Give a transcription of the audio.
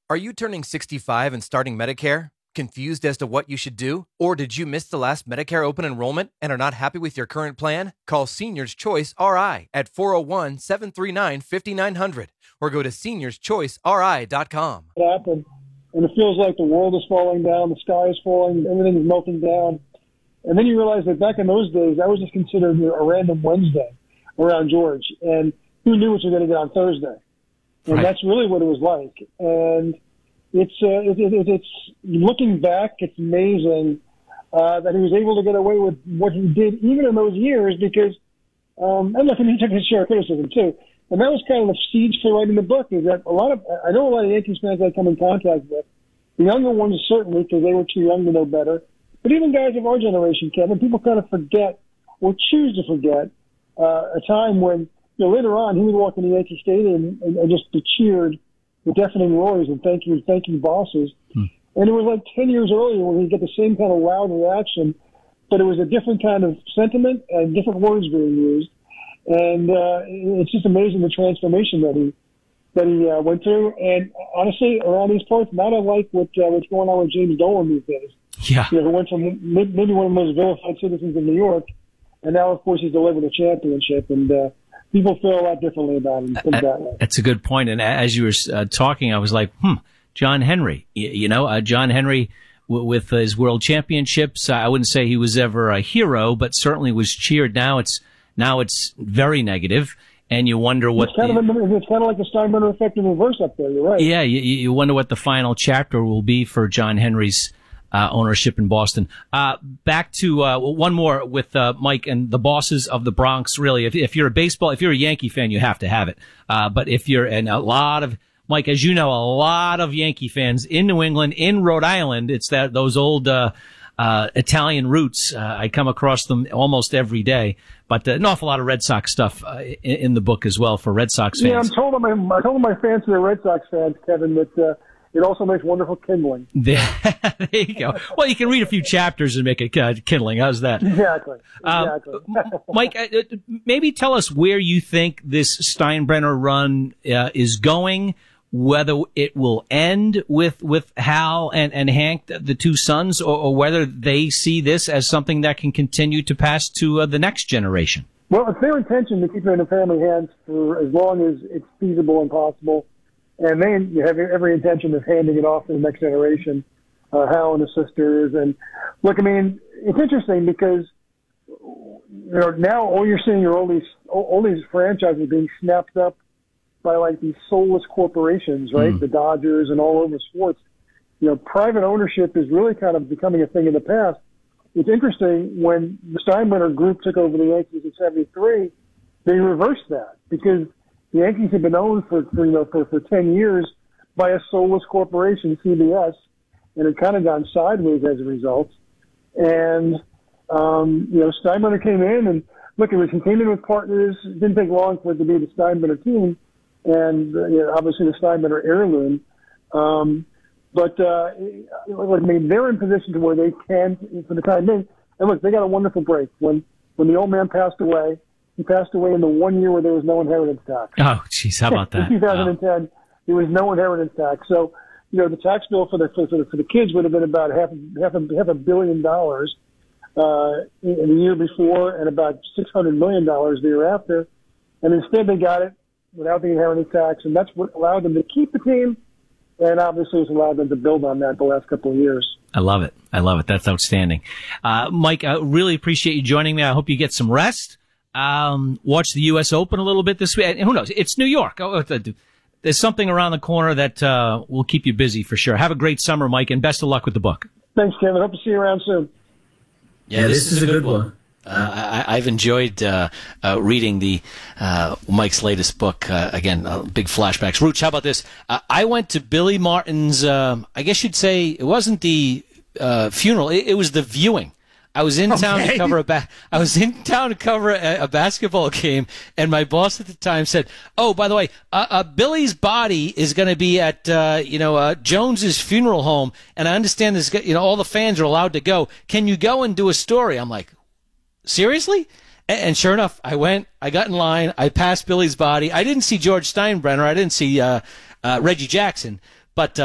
Are you turning 65 and starting Medicare? Confused as to what you should do? Or did you miss the last Medicare open enrollment and are not happy with your current plan? Call Seniors Choice RI at 401-739-5900 or go to seniorschoiceri.com. It happened, and it feels like the world is falling down, the sky is falling, everything is melting down. And then you realize that back in those days, that was just considered a random Wednesday around George. And who knew what you were going to get on Thursday? And That's really what it was like. And it's looking back, it's amazing that he was able to get away with what he did even in those years because, and look, he took his share of criticism too. And that was kind of the seeds for writing the book, is that I know a lot of Yankees fans I come in contact with, the younger ones certainly because they were too young to know better, but even guys of our generation, Kevin, people kind of forget or choose to forget a time when, later on, he would walk into Yankee Stadium and just be cheered with deafening roars and thank you bosses. And it was like 10 years earlier when he'd get the same kind of loud reaction, but it was a different kind of sentiment and different words being used. And it's just amazing the transformation that he went through. And honestly, around these parts, not unlike what's going on with James Dolan these days. Yeah. Who went from maybe one of the most vilified citizens in New York, and now, of course, he's delivered a championship. And people feel a lot differently about him. That's a good point. And as you were talking, I was like, John Henry. John Henry with his world championships. I wouldn't say he was ever a hero, but certainly was cheered. Now it's very negative, and you wonder what. It's kind of like the Steinbrenner effect in reverse up there. You're right. Yeah, you wonder what the final chapter will be for John Henry's ownership in Boston. Back to one more with Mike and the bosses of the Bronx. Really, if you're a Yankee fan, you have to have it. But if you're Mike, as you know, a lot of Yankee fans in New England, in Rhode Island, it's those old Italian roots. I come across them almost every day. But an awful lot of Red Sox stuff in the book as well for Red Sox fans. Yeah, I told my fans who are Red Sox fans, Kevin, that it also makes wonderful kindling. There you go. Well, you can read a few chapters and make it kindling. How's that? Exactly. Mike, maybe tell us where you think this Steinbrenner run is going, whether it will end with Hal and Hank, the two sons, or whether they see this as something that can continue to pass to the next generation. Well, it's their intention to keep it in the family hands for as long as it's feasible and possible. And then you have every intention of handing it off to the next generation, Hal and his sisters. And look, I mean, it's interesting because, now all you're seeing are all these franchises being snapped up by like these soulless corporations, right? The Dodgers and all over sports. Private ownership is really kind of becoming a thing in the past. It's interesting when the Steinbrenner group took over the Yankees in '73, they reversed that because the Yankees have been owned for 10 years by a soulless corporation, CBS, and it kind of gone sideways as a result. And, Steinbrenner came in and look, he came in with partners. It didn't take long for it to be the Steinbrenner team and obviously the Steinbrenner heirloom. They're in position to where they can, for the time being. And look, they got a wonderful break. When the old man passed away, he passed away in the 1 year where there was no inheritance tax. Oh, jeez, how about that? In 2010, there was no inheritance tax. So, the tax bill for the kids would have been about half $1 billion in the year before, and about $600 million the year after. And instead, they got it without the inheritance tax, and that's what allowed them to keep the team. And obviously, it's allowed them to build on that the last couple of years. I love it. That's outstanding. Mike, I really appreciate you joining me. I hope you get some rest. Watch the U.S. Open a little bit this week. And who knows? It's New York. There's something around the corner that will keep you busy for sure. Have a great summer, Mike, and best of luck with the book. Thanks, Kevin. Hope to see you around soon. Yeah, this is a good one. I've enjoyed reading Mike's latest book. Again, big flashbacks. Rooch, how about this? I went to Billy Martin's, I guess you'd say it wasn't the funeral. It was the viewing. I was in town to cover a basketball game, and my boss at the time said, "Oh, by the way, Billy's body is going to be at Jones's funeral home, and I understand this. All the fans are allowed to go. Can you go and do a story?" I'm like, "Seriously?" And sure enough, I went. I got in line. I passed Billy's body. I didn't see George Steinbrenner. I didn't see Reggie Jackson, but